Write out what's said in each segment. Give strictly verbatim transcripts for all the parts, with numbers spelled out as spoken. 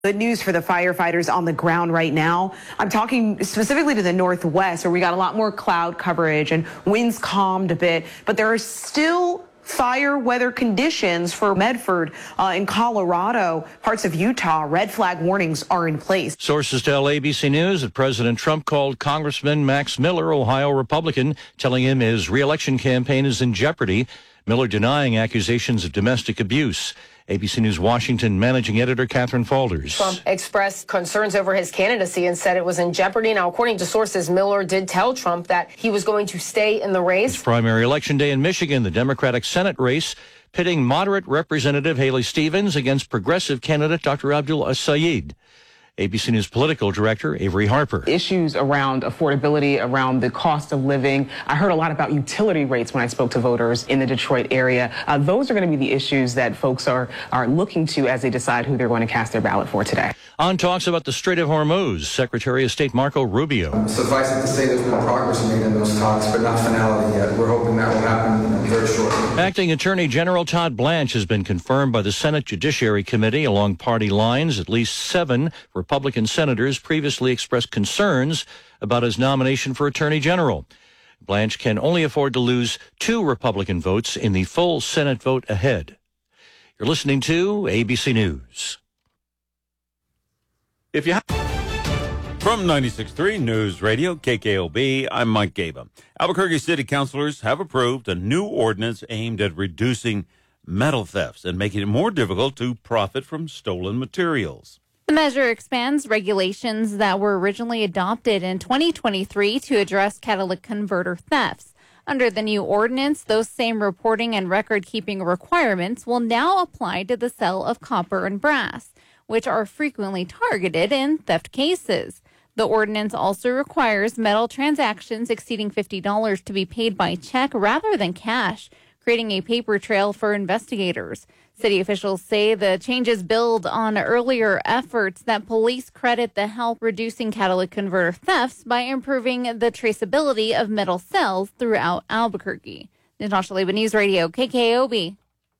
Good news for the firefighters on the ground right now. I'm talking specifically to the northwest, where we got a lot more cloud coverage and winds calmed a bit, but there are still fire weather conditions for Medford uh, in Colorado, parts of Utah. Red flag warnings are in place. Sources tell A B C News that President Trump called Congressman Max Miller, Ohio Republican, telling him his reelection campaign is in jeopardy. Miller denying accusations of domestic abuse. A B C News Washington managing editor Catherine Falders. Trump expressed concerns over his candidacy and said it was in jeopardy. Now, according to sources, Miller did tell Trump that he was going to stay in the race. It's primary election day in Michigan, the Democratic Senate race, pitting moderate Representative Haley Stevens against progressive candidate Doctor Abdul Sayed. A B C News political director Avery Harper. Issues around affordability, around the cost of living. I heard a lot about utility rates when I spoke to voters in the Detroit area. Uh, those are going to be the issues that folks are, are looking to as they decide who they're going to cast their ballot for today. On talks about the Strait of Hormuz, Secretary of State Marco Rubio. Suffice it to say there's been progress made in those talks, but not finality yet. We're hoping that will happen very shortly. Acting Attorney General Todd Blanche has been confirmed by the Senate Judiciary Committee along party lines. At least seven Republican senators previously expressed concerns about his nomination for Attorney General. Blanche can only afford to lose two Republican votes in the full Senate vote ahead. You're listening to A B C News. If you have From ninety-six point three News Radio, K K O B, I'm Mike Gaba. Albuquerque City Councilors have approved a new ordinance aimed at reducing metal thefts and making it more difficult to profit from stolen materials. The measure expands regulations that were originally adopted in twenty twenty-three to address catalytic converter thefts. Under the new ordinance, those same reporting and record-keeping requirements will now apply to the sale of copper and brass, which are frequently targeted in theft cases. The ordinance also requires metal transactions exceeding fifty dollars to be paid by check rather than cash, creating a paper trail for investigators. City officials say the changes build on earlier efforts that police credit the help reducing catalytic converter thefts by improving the traceability of metal sales throughout Albuquerque. Natasha Leba, News Radio, K K O B.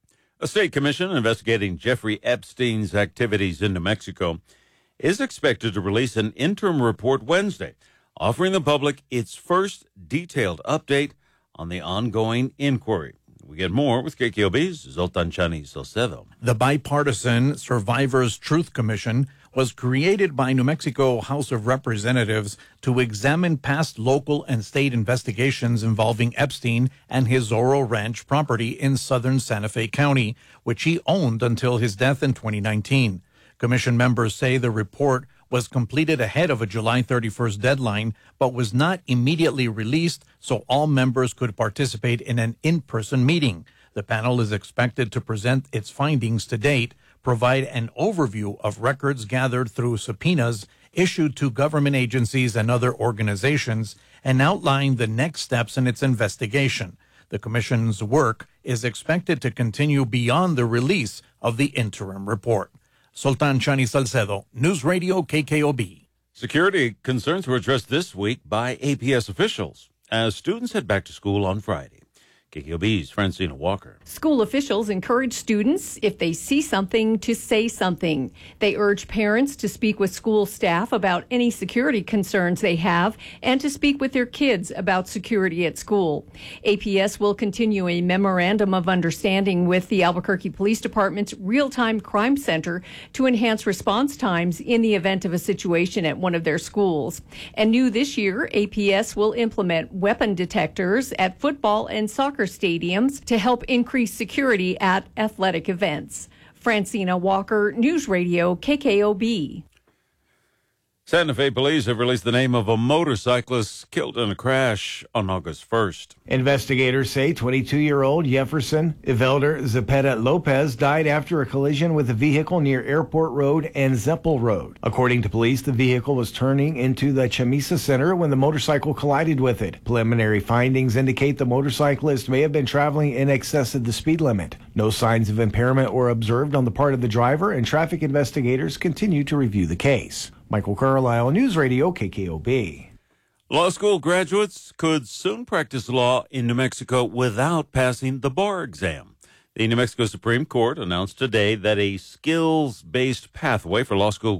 A state commission investigating Jeffrey Epstein's activities in New Mexico is expected to release an interim report Wednesday, offering the public its first detailed update on the ongoing inquiry. We get more with K K O B's Zoltan Chani Salcedo. The bipartisan Survivors Truth Commission was created by New Mexico House of Representatives to examine past local and state investigations involving Epstein and his Zorro Ranch property in southern Santa Fe County, which he owned until his death in twenty nineteen. Commission members say the report was completed ahead of a July thirty-first deadline, but was not immediately released so all members could participate in an in-person meeting. The panel is expected to present its findings to date, provide an overview of records gathered through subpoenas issued to government agencies and other organizations, and outline the next steps in its investigation. The commission's work is expected to continue beyond the release of the interim report. Sultan Chani Salcedo, News Radio K K O B. Security concerns were addressed this week by A P S officials as students head back to school on Friday. K K O B's Francina Walker. School officials encourage students, if they see something, to say something. They urge parents to speak with school staff about any security concerns they have and to speak with their kids about security at school. A P S will continue a memorandum of understanding with the Albuquerque Police Department's Real-Time Crime Center to enhance response times in the event of a situation at one of their schools. And new this year, A P S will implement weapon detectors at football and soccer stadiums to help increase security at athletic events. Francina Walker, News Radio, K K O B. Santa Fe police have released the name of a motorcyclist killed in a crash on August first. Investigators say twenty-two-year-old Jefferson Evelder Zepeda Lopez died after a collision with a vehicle near Airport Road and Zeppel Road. According to police, the vehicle was turning into the Chamisa Center when the motorcycle collided with it. Preliminary findings indicate the motorcyclist may have been traveling in excess of the speed limit. No signs of impairment were observed on the part of the driver, and traffic investigators continue to review the case. Michael Carlisle, News Radio, K K O B. Law school graduates could soon practice law in New Mexico without passing the bar exam. The New Mexico Supreme Court announced today that a skills-based pathway for law school